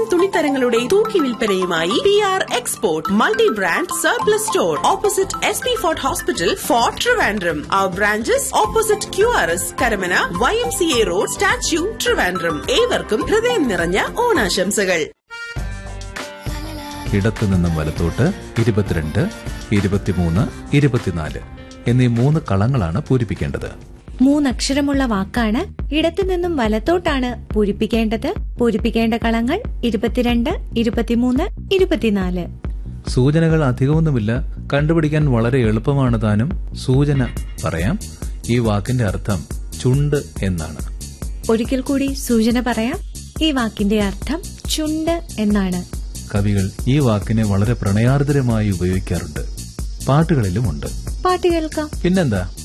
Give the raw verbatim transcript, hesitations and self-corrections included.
തുണിത്തരങ്ങളുടെ തൂക്കി വിൽപ്പനയുമായി P R export multi brand surplus store opposite S P fort hospital fort Trivandrum. Our branches opposite Q R S Karamana, Y M C A road, statue, Trivandrum. ഏവർക്കും ഹൃദയം നിറഞ്ഞ ഓണാശംസകൾ. ഇടത്തുനിന്നും വലത്തോട്ട് ഇരുപത്തിരണ്ട്, ഇരുപത്തിമൂന്ന്, ഇരുപത്തിനാല് എന്നീ മൂന്ന് കളങ്ങളാണ് പൂരിപ്പിക്കേണ്ടത്. മൂന്നക്ഷരമുള്ള വാക്കാണ് ഇടത്തുനിന്നും വലത്തോട്ടാണ് പൂരിപ്പിക്കേണ്ടത്. പൂരിപ്പിക്കേണ്ട കളങ്ങൾ ഇരുപത്തിരണ്ട്, ഇരുപത്തിമൂന്ന്, ഇരുപത്തിനാല്. സൂചനകൾ അധികമൊന്നുമില്ല, കണ്ടുപിടിക്കാൻ വളരെ എളുപ്പമാണ് താനും. സൂചന പറയാം. ഈ വാക്കിന്റെ അർത്ഥം ചുണ്ട് എന്നാണ്. ഒരിക്കൽ കൂടി സൂചന പറയാം. ഈ വാക്കിന്റെ അർത്ഥം ചുണ്ട് എന്നാണ്. കവികൾ ഈ വാക്കിനെ വളരെ പ്രണയാർദ്രമായി ഉപയോഗിക്കാറുണ്ട്. പാട്ടുകളിലുമുണ്ട്. പാട്ട് കേൾക്കാം. പിന്നെന്താ.